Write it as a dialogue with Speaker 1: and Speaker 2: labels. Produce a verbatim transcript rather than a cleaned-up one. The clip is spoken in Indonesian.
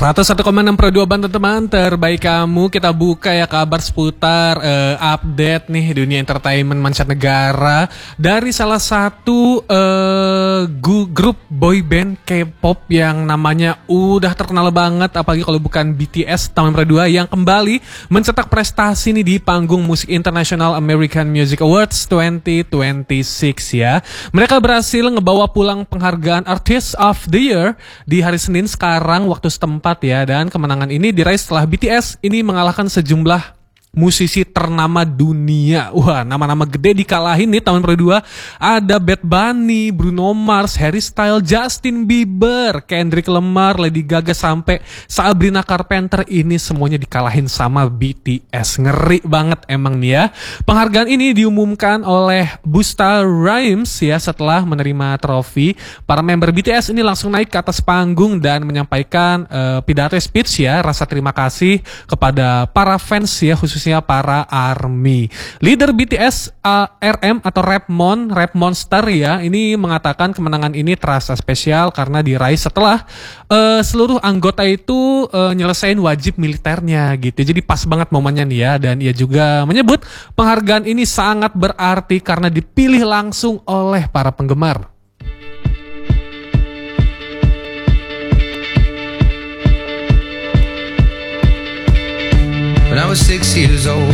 Speaker 1: seratus satu koma enam Pro dua Banten teman terbaik kamu. Kita buka ya kabar seputar uh, update nih dunia entertainment mancanegara dari salah satu uh, grup boy band K-pop yang namanya udah terkenal banget, apalagi kalau bukan B T S, Taman Pro dua, yang kembali mencetak prestasi nih di panggung musik International American Music Awards dua ribu dua puluh enam ya. Mereka berhasil ngebawa pulang penghargaan Artist of the Year di hari Senin sekarang waktu setempat ya, dan kemenangan ini diraih setelah B T S ini mengalahkan sejumlah musisi ternama dunia. Wah, nama-nama gede dikalahin nih tahun kedua. Ada Bad Bunny, Bruno Mars, Harry Styles, Justin Bieber, Kendrick Lamar, Lady Gaga, sampai Sabrina Carpenter. Ini semuanya dikalahin sama B T S. Ngeri banget emang nih ya. Penghargaan ini diumumkan oleh Busta Rhymes ya setelah menerima trofi. Para member B T S ini langsung naik ke atas panggung dan menyampaikan uh, pidato speech ya, rasa terima kasih kepada para fans ya, khususnya para ARMY. Leader B T S uh, R M atau Rapmon, Rap Monster ya, ini mengatakan kemenangan ini terasa spesial karena diraih setelah uh, seluruh anggota itu uh, nyelesain wajib militernya gitu. Jadi pas banget momennya nih ya, dan ia juga menyebut penghargaan ini sangat berarti karena dipilih langsung oleh para penggemar.
Speaker 2: When I was six years old,